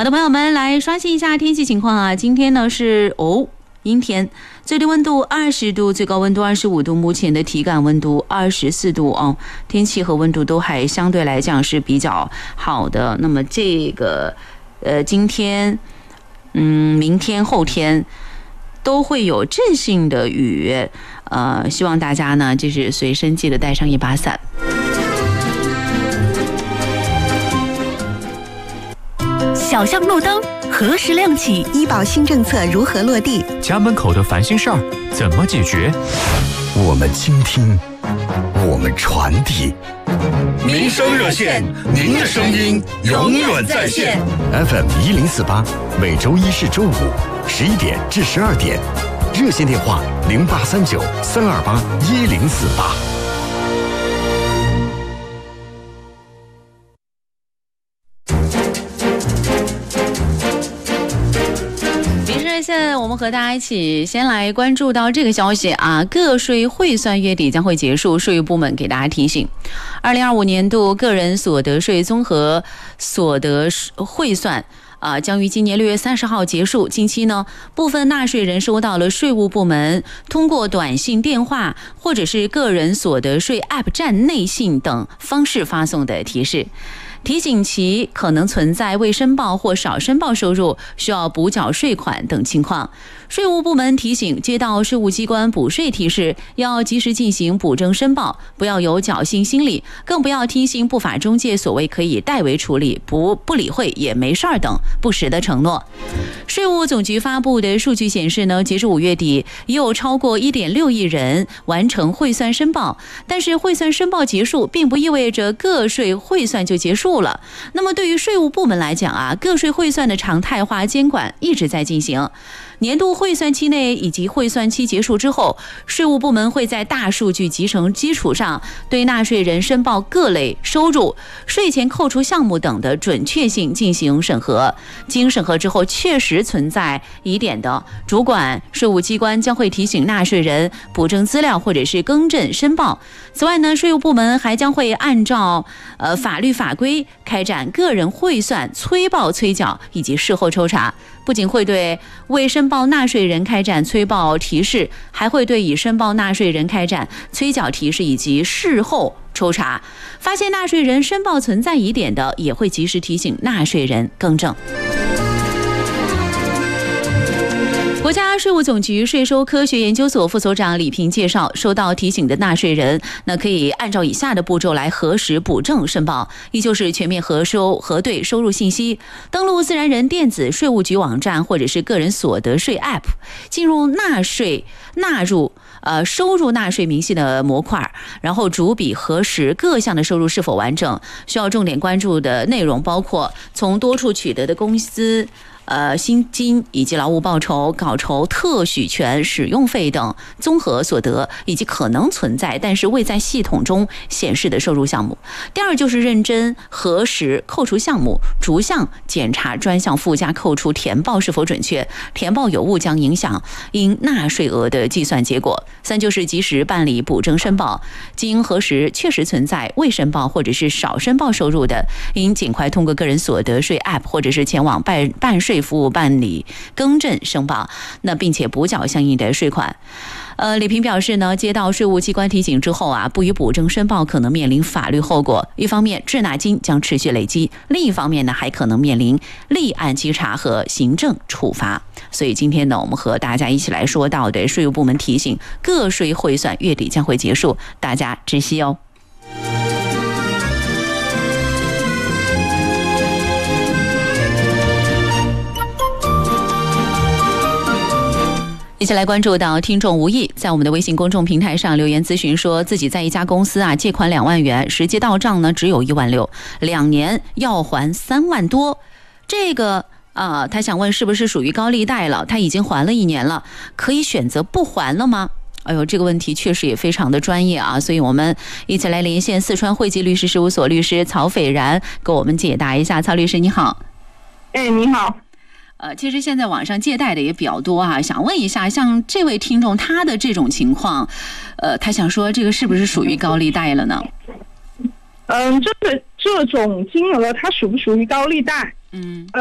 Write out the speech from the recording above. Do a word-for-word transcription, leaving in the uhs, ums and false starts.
好的，朋友们，来刷新一下天气情况啊。今天呢是哦阴天，最低温度二十度，最高温度二十五度，目前的体感温度二十四度哦，天气和温度都还相对来讲是比较好的。那么这个呃今天嗯明天后天都会有阵性的雨，呃希望大家呢就是随身记得带上一把伞。 小巷路灯何时亮起？ 医保新政策如何落地？ 家门口的烦心事儿怎么解决？ 我们倾听，我们传递。 民生热线，您的声音永远在线。 F M 一零四八，每周一至周五十一点至十二点，热线电话零八三九三二八一零四八。 现在我们和大家一起先来关注到这个消息啊，个税汇算月底将会结束，税务部门给大家提醒，二零二五年度个人所得税综合所得汇算啊，将于今年六月三十号结束。近期呢，部分纳税人收到了税务部门通过短信、电话或者是个人所得税 App 站内信等方式发送的提示，提醒其可能存在未申报或少申报收入，需要补缴税款等情况。税务部门提醒，接到税务机关补税提示，要及时进行补正申报，不要有侥幸心理，更不要听信不法中介所谓可以代为处理、不不理会也没事儿等不实的承诺。税务总局发布的数据显示呢，截至五月底，已有超过 一点六亿人完成汇算申报，但是汇算申报结束，并不意味着个税汇算就结束了。那么对于税务部门来讲啊，个税汇算的常态化监管一直在进行。年度汇算期内以及汇算期结束之后，税务部门会在大数据集成基础上，对纳税人申报各类收入、税前扣除项目等的准确性进行审核。经审核之后，确实存在疑点的，主管税务机关将会提醒纳税人补正资料或者是更正申报。此外呢，税务部门还将会按照呃法律法规开展个人汇算催报催缴以及事后抽查，不仅会对未申报纳税人开展催报提示，还会对已申报纳税人开展催缴提示以及事后抽查。发现纳税人申报存在疑点的，也会及时提醒纳税人更正。国家税务总局税收科学研究所副所长李平介绍，收到提醒的纳税人，那可以按照以下的步骤来核实补正申报，依旧是全面核收核对收入信息，登录自然人电子税务局网站或者是个人所得税 App， 进入纳税纳入呃收入纳税明细的模块，然后逐笔核实各项的收入是否完整。需要重点关注的内容包括从多处取得的公司呃，薪金以及劳务报酬、稿酬、特许权使用费等综合所得，以及可能存在但是未在系统中显示的收入项目。第二就是认真核实扣除项目，逐项检查专项附加扣除填报是否准确，填报有误将影响应纳税额的计算结果。三就是及时办理补正申报，经核实确实存在未申报或者是少申报收入的，应尽快通过个人所得税 App 或者是前往办办税服务办理更正申报，那并且补缴相应的税款。呃，李平表示呢，接到税务机关提醒之后啊，不予补正申报可能面临法律后果。一方面，滞纳金将持续累积；另一方面呢，还可能面临立案稽查和行政处罚。所以今天呢，我们和大家一起来说到的税务部门提醒，个税汇算月底将会结束，大家珍惜哦。一起来关注到听众吴毅在我们的微信公众平台上留言咨询，说自己在一家公司啊借款两万元，实际到账呢只有一万六，两年要还三万多。这个啊、呃，他想问是不是属于高利贷了？他已经还了一年了，可以选择不还了吗？哎呦，这个问题确实也非常的专业啊，所以我们一起来连线四川汇集律师事务所律师曹斐然，给我们解答一下。曹律师你好。 哎，你好。 呃，其实现在网上借贷的也比较多啊，想问一下，像这位听众他的这种情况，呃，他想说这个是不是属于高利贷了呢？ 嗯，这个这种金额它属不属于高利贷？ 嗯。